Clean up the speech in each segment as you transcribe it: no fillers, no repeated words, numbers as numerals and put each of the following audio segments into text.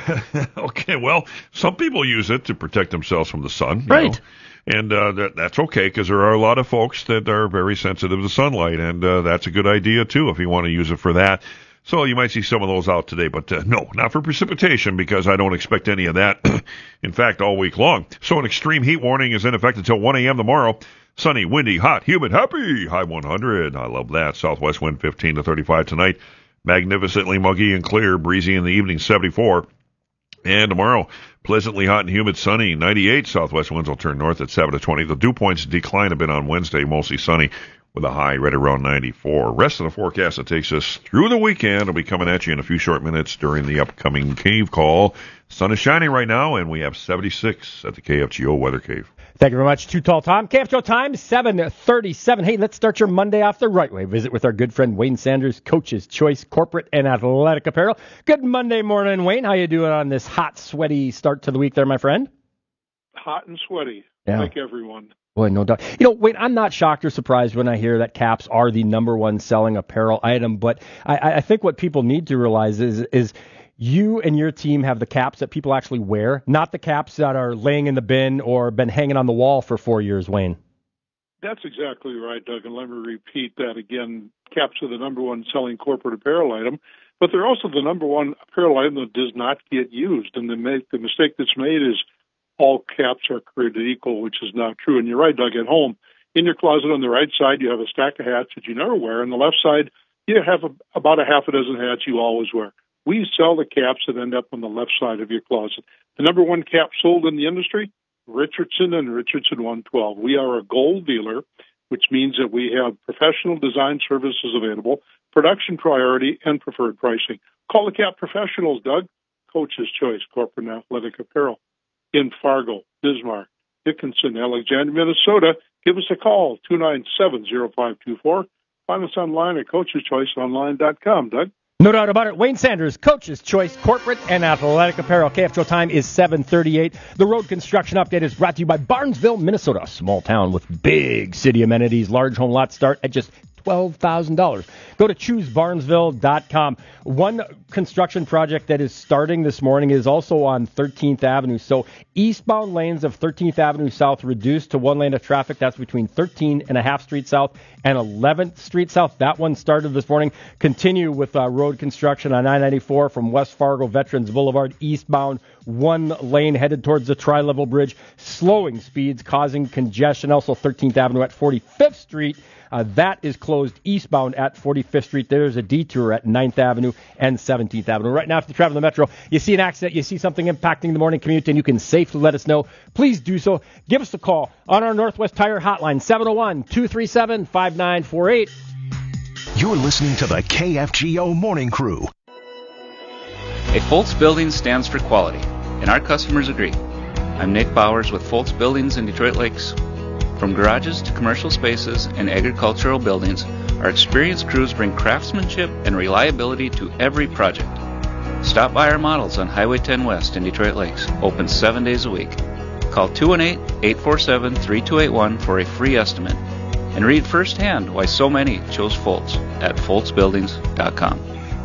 Okay, well, some people use it to protect themselves from the sun. Right. And that's okay, because there are a lot of folks that are very sensitive to sunlight, and that's a good idea, too, if you want to use it for that. So you might see some of those out today, but no, not for precipitation, because I don't expect any of that, in fact, all week long. So an extreme heat warning is in effect until 1 a.m. tomorrow. Sunny, windy, hot, humid, happy, high 100. I love that. Southwest wind 15 to 35 tonight. Magnificently muggy and clear, breezy in the evening, 74. And tomorrow, pleasantly hot and humid, sunny, 98. Southwest winds will turn north at 7 to 20. The dew points decline a bit on Wednesday, mostly sunny, with a high right around 94. Rest of the forecast that takes us through the weekend will be coming at you in a few short minutes during the upcoming Cave Call. Sun is shining right now, and we have 76 at the KFGO Weather Cave. Thank you very much, Too Tall Tom. KFGO time, 7:37. Hey, let's start your Monday off the right way. Visit with our good friend Wayne Sanders, Coach's Choice Corporate and Athletic Apparel. Good Monday morning, Wayne. How you doing on this hot, sweaty start to the week there, my friend? Hot and sweaty, yeah. Like everyone. Boy, no doubt. Wayne, I'm not shocked or surprised when I hear that caps are the number one selling apparel item, but I think what people need to realize is you and your team have the caps that people actually wear, not the caps that are laying in the bin or been hanging on the wall for 4 years, Wayne. That's exactly right, Doug, and let me repeat that again. Caps are the number one selling corporate apparel item, but they're also the number one apparel item that does not get used, and the mistake that's made is all caps are created equal, which is not true. And you're right, Doug, at home, in your closet on the right side, you have a stack of hats that you never wear. On the left side, you have about a half a dozen hats you always wear. We sell the caps that end up on the left side of your closet. The number one cap sold in the industry, Richardson and Richardson 112. We are a gold dealer, which means that we have professional design services available, production priority, and preferred pricing. Call the cap professionals, Doug. Coach's Choice Corporate and Athletic Apparel. In Fargo, Bismarck, Dickinson, Alexandria, Minnesota. Give us a call, 297-0524. Find us online at coacheschoiceonline.com, Doug. No doubt about it. Wayne Sanders, Coach's Choice Corporate and Athletic Apparel. KFGO time is 7:38. The road construction update is brought to you by Barnesville, Minnesota, a small town with big city amenities. Large home lots start at just $12,000. Go to choosebarnesville.com. One construction project that is starting this morning is also on 13th Avenue. So eastbound lanes of 13th Avenue South reduced to one lane of traffic. That's between 13.5 Street South and 11th Street South. That one started this morning. Continue with road construction on I-94 from West Fargo Veterans Boulevard eastbound. One lane headed towards the Tri-Level Bridge. Slowing speeds causing congestion. Also 13th Avenue at 45th Street. That is closed eastbound at 45th Street. There's a detour at 9th Avenue and 17th Avenue. Right now, if you travel the Metro, you see an accident, you see something impacting the morning commute, and you can safely let us know. Please do so. Give us a call on our Northwest Tire hotline, 701-237-5948. You're listening to the KFGO Morning Crew. A Foltz Building stands for quality, and our customers agree. I'm Nick Bowers with Foltz Buildings in Detroit Lakes. From garages to commercial spaces and agricultural buildings, our experienced crews bring craftsmanship and reliability to every project. Stop by our models on Highway 10 West in Detroit Lakes, open 7 days a week. Call 218-847-3281 for a free estimate, and read firsthand why so many chose Foltz at foltzbuildings.com.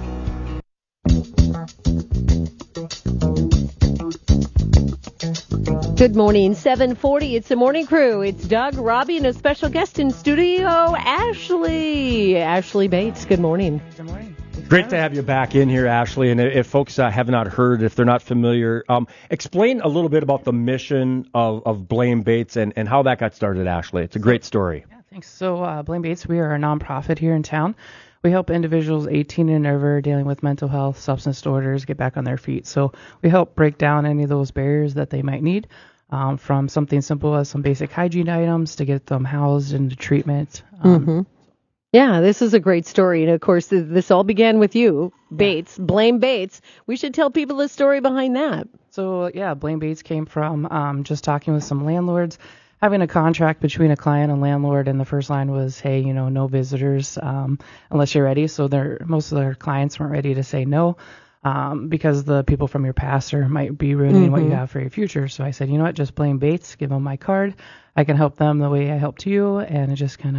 Good morning, 7:40. It's the Morning Crew. It's Doug, Robbie, and a special guest in studio, Ashley Bates. Good morning. Good morning. Great to have you back in here, Ashley. And if folks have not heard, if they're not familiar, explain a little bit about the mission of Blame Bates and how that got started, Ashley. It's a great story. Yeah, thanks. So Blame Bates, we are a nonprofit here in town. We help individuals 18 and over dealing with mental health, substance disorders, get back on their feet. So we help break down any of those barriers that they might need, from something simple as some basic hygiene items to get them housed into treatment. Yeah, this is a great story. And, of course, this all began with you, Bates. Blame Bates. We should tell people the story behind that. So, yeah, Blame Bates came from just talking with some landlords, having a contract between a client and landlord, and the first line was, hey, no visitors unless you're ready. So most of their clients weren't ready to say no because the people from your past might be ruining what you have for your future. So I said, you know what, just Blame Bates, give them my card. I can help them the way I helped you, and it just kind of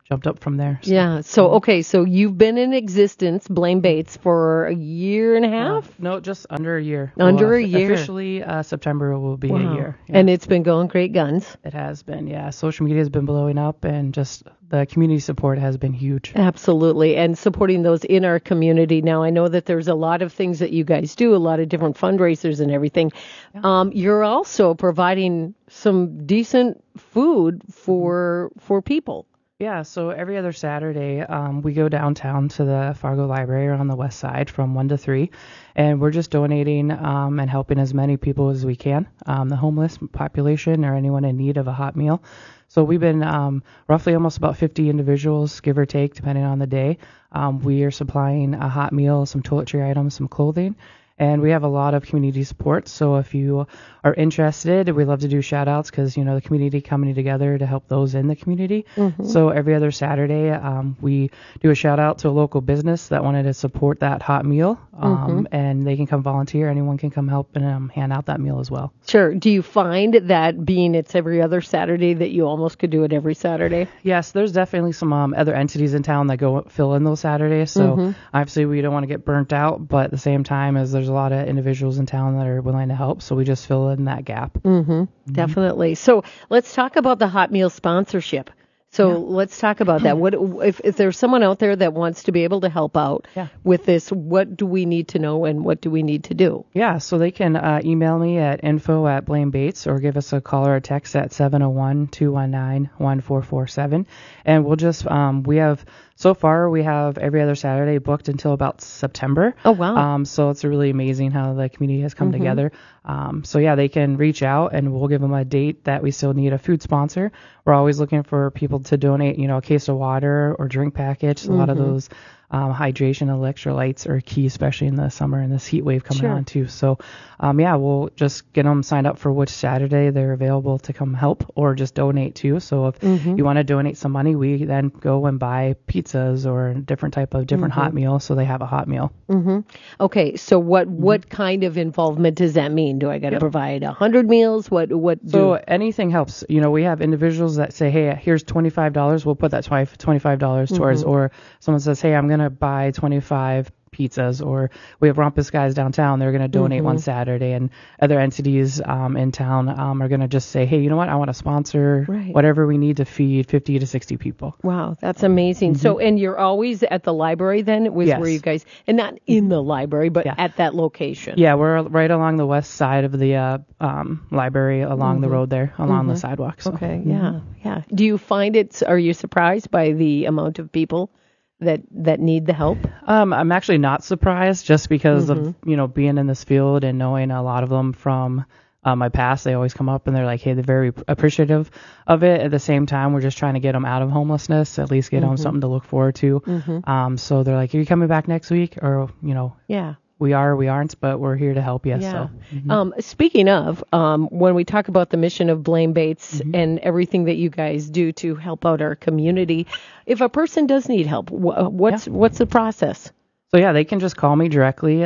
jumped up from there. So. Yeah. So, okay. So you've been in existence, Blame Bates, for a year and a half? No, just under a year. Under a year. Officially, September will be a year. Yeah. And it's been going great guns. It has been, yeah. Social media has been blowing up, and just the community support has been huge. Absolutely. And supporting those in our community. Now, I know that there's a lot of things that you guys do, a lot of different fundraisers and everything. Yeah. You're also providing some decent food for people. Yeah, so every other Saturday, we go downtown to the Fargo Library on the west side from 1 to 3, and we're just donating and helping as many people as we can, the homeless population or anyone in need of a hot meal. So we've been roughly almost about 50 individuals, give or take, depending on the day. We are supplying a hot meal, some toiletry items, some clothing. And we have a lot of community support. So if you are interested, we love to do shout outs because, you know, the community coming together to help those in the community. Mm-hmm. So every other Saturday, we do a shout out to a local business that wanted to support that hot meal. And they can come volunteer. Anyone can come help and hand out that meal as well. Sure. Do you find that being it's every other Saturday that you almost could do it every Saturday? Yes, there's definitely some other entities in town that go fill in those Saturdays. So obviously we don't want to get burnt out, but at the same time as there's a lot of individuals in town that are willing to help, so we just fill in that gap. Definitely. So let's talk about the hot meal sponsorship. So let's talk about that. What if there's someone out there that wants to be able to help out with this? What do we need to know and what do we need to do? Yeah, so they can email me at info@blamebates or give us a call or a text at 701-219-1447. And we'll just so far we have every other Saturday booked until about September. Oh, wow. So it's really amazing how the community has come together. So yeah, they can reach out and we'll give them a date that we still need a food sponsor. We're always looking for people to donate, a case of water or drink package. A lot of those hydration electrolytes are key, especially in the summer and this heat wave coming on too. So we'll just get them signed up for which Saturday they're available to come help or just donate to. So if you want to donate some money, we then go and buy pizzas or different type of hot meal so they have a hot meal. Okay, so what kind of involvement does that mean? Do I got to provide 100 meals? So anything helps. We have individuals that say, hey, here's $25. We'll put that $25 towards, or someone says, hey, I'm going to buy 25 pizzas, or we have Rumpus guys downtown. They're going to donate one Saturday, and other entities in town are going to just say, hey, you know what? I want to sponsor whatever we need to feed 50 to 60 people. Wow, that's amazing. So, and you're always at the library then? It was where you guys, and not in the library, but at that location. Yeah, we're right along the west side of the library, along the road there, along the sidewalk. So. Okay, yeah. Do you find are you surprised by the amount of people that need the help? I'm actually not surprised, just because of being in this field and knowing a lot of them from my past. They always come up and they're like, hey, they're very appreciative of it. At the same time, we're just trying to get them out of homelessness, at least get them something to look forward to. So they're like, are you coming back next week? Or we aren't, but we're here to help you. Yeah. So. Speaking of, when we talk about the mission of Blame Bates and everything that you guys do to help out our community, if a person does need help, what's the process? So they can just call me directly,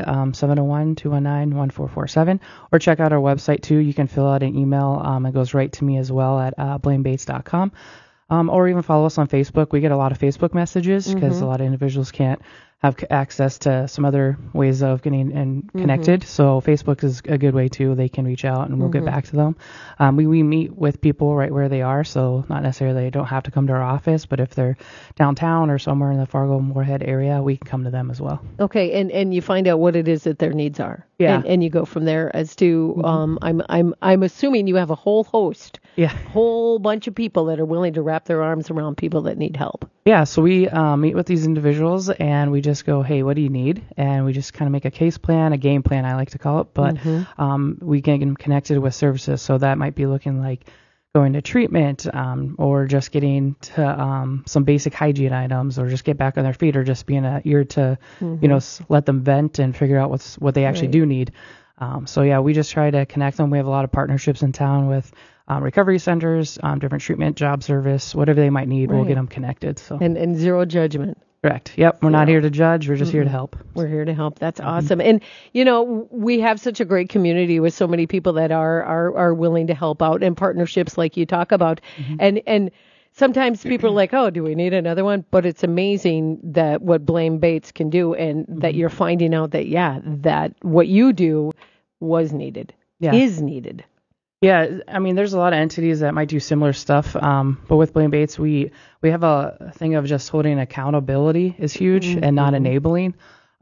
701-219-1447, or check out our website too. You can fill out an email. It goes right to me as well at blamebates.com. Or even follow us on Facebook. We get a lot of Facebook messages because a lot of individuals can't have access to some other ways of getting connected. So Facebook is a good way too. They can reach out and we'll get back to them. We meet with people right where they are, so not necessarily they don't have to come to our office, but if they're downtown or somewhere in the Fargo-Moorhead area, we can come to them as well. Okay, and you find out what it is that their needs are. Yeah. And you go from there as to I'm assuming you have a whole host. Yeah. Whole bunch of people that are willing to wrap their arms around people that need help. Yeah, so we meet with these individuals and we just go, hey, what do you need? And we just kind of make a case plan, a game plan, I like to call it. But we get them connected with services. So that might be looking like going to treatment or just getting to some basic hygiene items, or just get back on their feet, or just being an ear to, let them vent and figure out what they actually do need. We just try to connect them. We have a lot of partnerships in town with recovery centers, different treatment, job service, whatever they might need, we'll get them connected. So and zero judgment. Correct. Yep. We're not here to judge. We're just here to help. We're here to help. That's awesome. And, we have such a great community with so many people that are willing to help out, and partnerships like you talk about. And sometimes people are like, oh, do we need another one? But it's amazing that what Blaine Bates can do, and that you're finding out that, that what you do was needed, is needed. Yeah, I mean, there's a lot of entities that might do similar stuff, but with Blaine Bates, we have a thing of just holding accountability is huge and not enabling.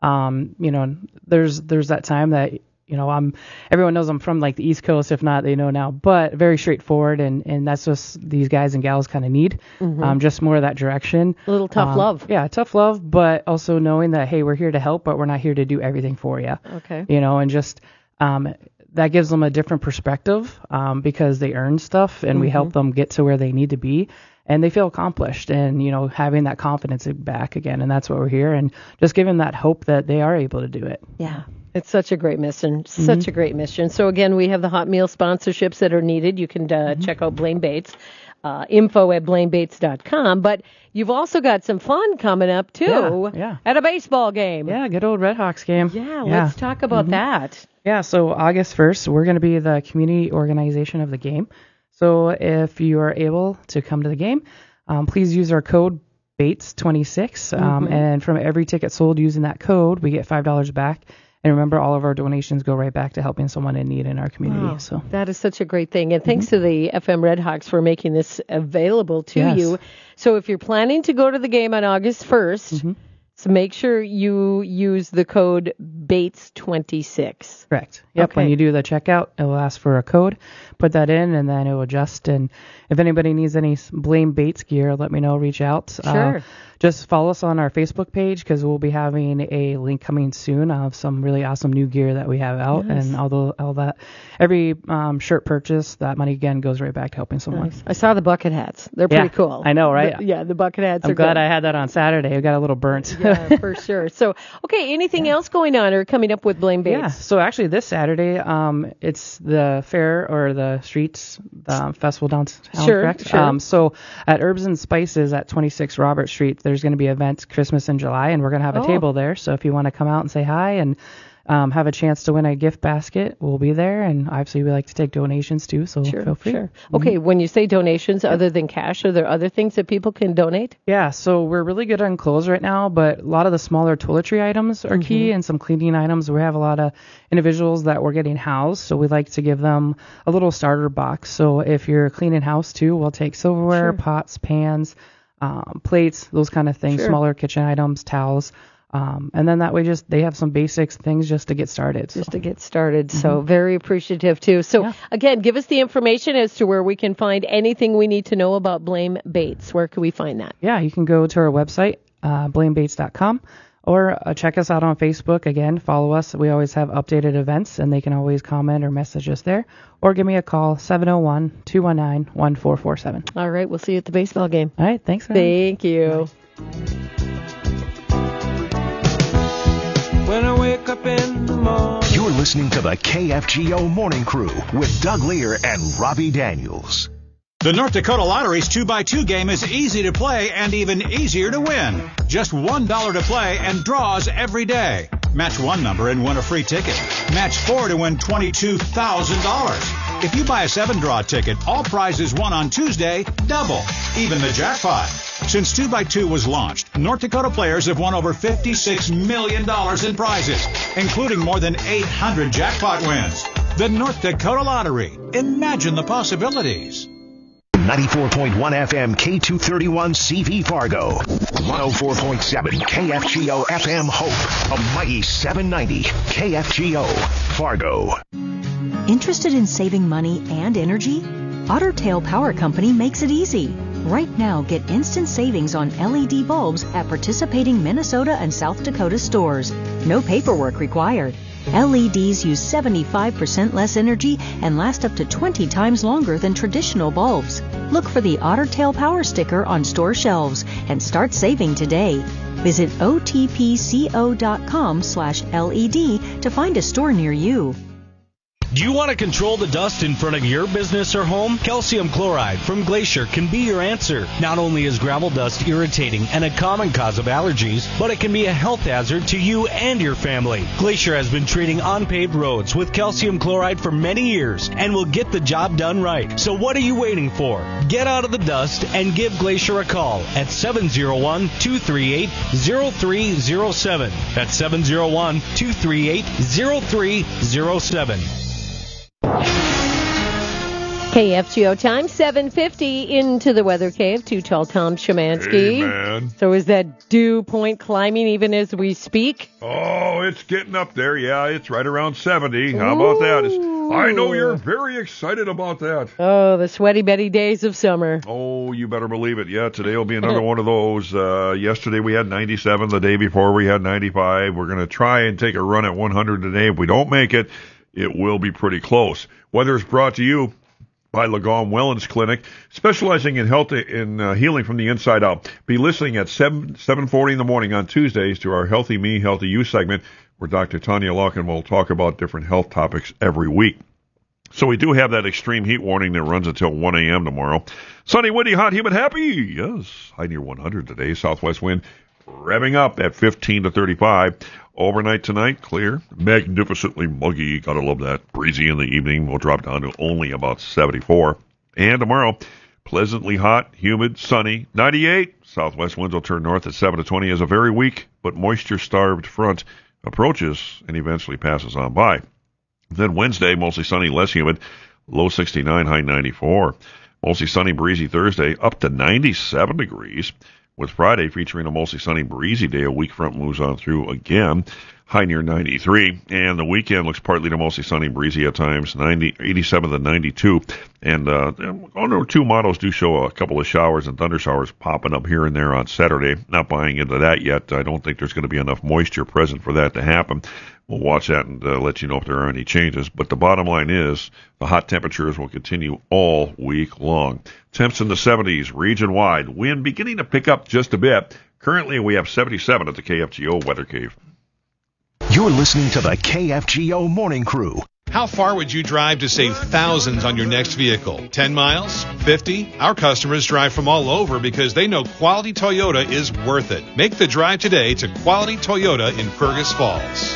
There's that time that, everyone knows I'm from like the East Coast, if not, they know now, but very straightforward, and that's just these guys and gals kind of need, just more of that direction. A little tough love. Yeah, tough love, but also knowing that, hey, we're here to help, but we're not here to do everything for you. Okay. And just, that gives them a different perspective, because they earn stuff, and we help them get to where they need to be, and they feel accomplished, and, having that confidence back again, and that's what we're here, and just giving that hope that they are able to do it. Yeah. It's such a great mission. Such a great mission. So, again, we have the hot meal sponsorships that are needed. You can check out Blaine Bates, info@blainebates.com. But you've also got some fun coming up, too, at a baseball game. Yeah, good old Red Hawks game. Yeah, let's talk about that. Yeah, so August 1st, we're going to be the community organization of the game. So if you are able to come to the game, please use our code BATES26. And from every ticket sold using that code, we get $5 back. And remember, all of our donations go right back to helping someone in need in our community. Wow, so that is such a great thing. And thanks to the FM Red Hawks for making this available to you. So if you're planning to go to the game on August 1st, so make sure you use the code BATES26. Correct. Yep. Okay. When you do the checkout, it will ask for a code. Put that in, and then it will adjust. And if anybody needs any Blaine Bates gear, let me know. Reach out. Sure. Just follow us on our Facebook page, because we'll be having a link coming soon of some really awesome new gear that we have out. Nice. And all that, every shirt purchase, that money again goes right back to helping someone. Nice. I saw the bucket hats. They're pretty cool. I know, right? The bucket hats I'm are glad good. I had that on Saturday. I got a little burnt. Yeah, for sure. So, okay, anything else going on or coming up with Blaine Bates? Yeah, so actually this Saturday, it's the fair or the streets festival downtown, correct? Sure. So at Herbs and Spices at 26 Robert Street, there's going to be an event Christmas in July, and we're going to have a table there. So if you want to come out and say hi and have a chance to win a gift basket, we'll be there. And obviously we like to take donations too, so feel free. Sure. Okay, when you say donations, other than cash, are there other things that people can donate? Yeah, so we're really good on clothes right now, but a lot of the smaller toiletry items are key, and some cleaning items. We have a lot of individuals that we're getting housed, so we like to give them a little starter box. So if you're cleaning house too, we'll take silverware, pots, pans, plates, those kind of things, smaller kitchen items, towels. And then that way they have some basics things just to get started. Just to get started. So very appreciative too. So again, give us the information as to where we can find anything we need to know about Blaine Bates. Where can we find that? Yeah, you can go to our website, blainebates.com, or check us out on Facebook. Again, follow us. We always have updated events, and they can always comment or message us there, or give me a call, 701-219-1447. All right, we'll see you at the baseball game. All right, thanks. Thank you. When I wake up in the morning. You're listening to the KFGO Morning Crew with Doug Lear and Robbie Daniels. The North Dakota Lottery's 2x2 game is easy to play and even easier to win. Just $1 to play and draws every day. Match one number and win a free ticket. Match 4 to win $22,000. If you buy a 7-draw ticket, all prizes won on Tuesday double, even the jackpot. Since 2x2 was launched, North Dakota players have won over $56 million in prizes, including more than 800 jackpot wins. The North Dakota Lottery. Imagine the possibilities. 94.1 FM K231 CV Fargo. 104.7 KFGO FM Hope. A mighty 790 KFGO Fargo. Interested in saving money and energy? Otter Tail Power Company makes it easy. Right now, get instant savings on LED bulbs at participating Minnesota and South Dakota stores. No paperwork required. LEDs use 75% less energy and last up to 20 times longer than traditional bulbs. Look for the Otter Tail Power sticker on store shelves and start saving today. Visit otpco.com/LED to find a store near you. Do you want to control the dust in front of your business or home? Calcium chloride from Glacier can be your answer. Not only is gravel dust irritating and a common cause of allergies, but it can be a health hazard to you and your family. Glacier has been treating unpaved roads with calcium chloride for many years and will get the job done right. So what are you waiting for? Get out of the dust and give Glacier a call at 701-238-0307. That's 701-238-0307. KFGO time, 7:50 into the weather cave. Too Tall Tom Szymanski. Hey, man. So is that dew point climbing even as we speak? Oh, it's getting up there. Yeah, it's right around 70. How about that? I know you're very excited about that. Oh, the sweaty Betty days of summer. Oh, you better believe it. Yeah, today will be another one of those. Yesterday we had 97. The day before we had 95. We're going to try and take a run at 100 today. If we don't make it, it will be pretty close. Weather is brought to you by Lagom Wellness Clinic, specializing in health and healing from the inside out. Be listening at 7:40 in the morning on Tuesdays to our Healthy Me, Healthy You segment, where Dr. Tanya Larkin will talk about different health topics every week. So we do have that extreme heat warning that runs until 1 a.m. tomorrow. Sunny, windy, hot, humid, happy. Yes, high near 100 today. Southwest wind revving up at 15 to 35. Overnight tonight, clear, magnificently muggy. Gotta love that. Breezy in the evening. We'll drop down to only about 74. And tomorrow, pleasantly hot, humid, sunny, 98. Southwest winds will turn north at 7 to 20 as a very weak but moisture-starved front approaches and eventually passes on by. Then Wednesday, mostly sunny, less humid, low 69, high 94. Mostly sunny, breezy Thursday, up to 97 degrees. With Friday featuring a mostly sunny, breezy day, a weak front moves on through again, high near 93. And the weekend looks partly to mostly sunny, breezy at times, 87 to 92. And one or two models do show a couple of showers and thunder showers popping up here and there on Saturday. Not buying into that yet. I don't think there's going to be enough moisture present for that to happen. We'll watch that and let you know if there are any changes. But the bottom line is the hot temperatures will continue all week long. Temps in the 70s region-wide. Wind beginning to pick up just a bit. Currently, we have 77 at the KFGO Weather Cave. You're listening to the KFGO Morning Crew. How far would you drive to save thousands on your next vehicle? 10 miles? 50? Our customers drive from all over because they know Quality Toyota is worth it. Make the drive today to Quality Toyota in Fergus Falls.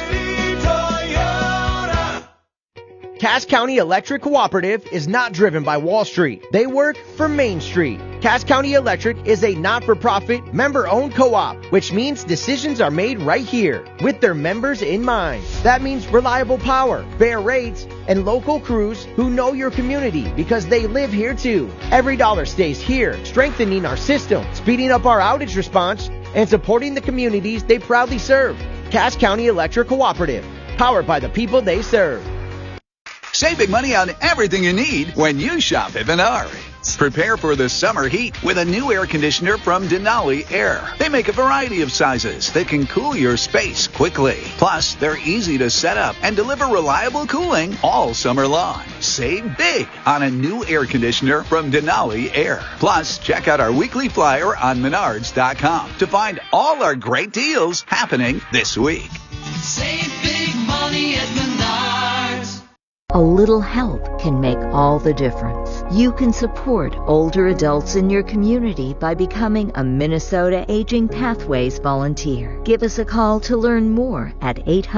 Cass County Electric Cooperative is not driven by Wall Street. They work for Main Street. Cass County Electric is a not-for-profit, member-owned co-op, which means decisions are made right here with their members in mind. That means reliable power, fair rates, and local crews who know your community because they live here too. Every dollar stays here, strengthening our system, speeding up our outage response, and supporting the communities they proudly serve. Cass County Electric Cooperative, powered by the people they serve. Saving money on everything you need when you shop at Menards. Prepare for the summer heat with a new air conditioner from Denali Air. They make a variety of sizes that can cool your space quickly. Plus, they're easy to set up and deliver reliable cooling all summer long. Save big on a new air conditioner from Denali Air. Plus, check out our weekly flyer on Menards.com to find all our great deals happening this week. Save big money at Menards. A little help can make all the difference. You can support older adults in your community by becoming a Minnesota Aging Pathways volunteer. Give us a call to learn more at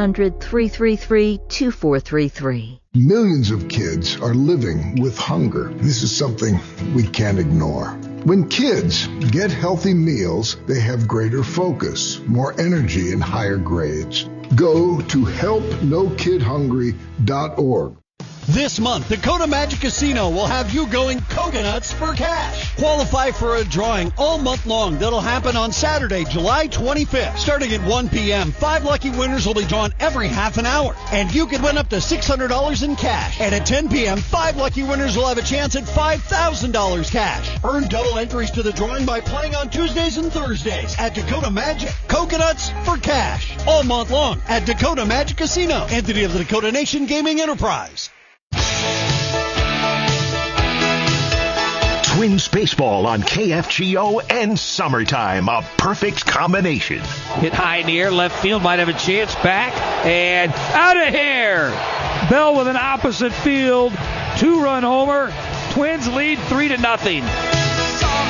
800-333-2433. Millions of kids are living with hunger. This is something we can't ignore. When kids get healthy meals, they have greater focus, more energy, and higher grades. Go to helpnokidhungry.org. This month, Dakota Magic Casino will have you going coconuts for cash. Qualify for a drawing all month long that'll happen on Saturday, July 25th. Starting at 1 p.m., 5 lucky winners will be drawn every half an hour. And you can win up to $600 in cash. And at 10 p.m., 5 lucky winners will have a chance at $5,000 cash. Earn double entries to the drawing by playing on Tuesdays and Thursdays at Dakota Magic. Coconuts for cash. All month long at Dakota Magic Casino. Entity of the Dakota Nation Gaming Enterprise. Twins baseball on KFGO and summertime, a perfect combination. Hit high in the air, left field might have a chance. Back and out of here. Bell with an opposite field 2-run homer. Twins lead 3-0.